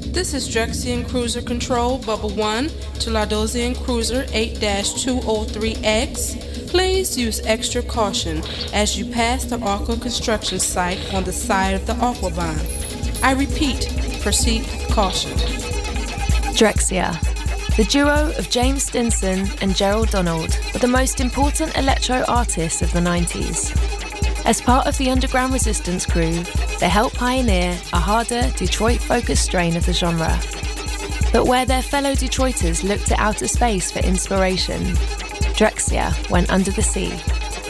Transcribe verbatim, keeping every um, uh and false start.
This is Drexian Cruiser Control Bubble one to Lardosian Cruiser eight two oh three X. Please use extra caution as you pass the Aqua construction site on the side of the Aquabahn. I repeat, proceed with caution. Drexciya. The duo of James Stinson and Gerald Donald were the most important electro artists of the nineties. As part of the Underground Resistance crew, they helped pioneer a harder, Detroit-focused strain of the genre. But where their fellow Detroiters looked to outer space for inspiration, Drexciya went under the sea.